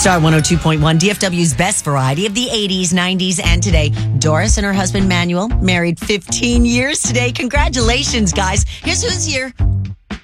Star 102.1, DFW's best variety of the 80s, 90s, and today. Doris and her husband Manuel married 15 years today. Congratulations, guys. Here's who's here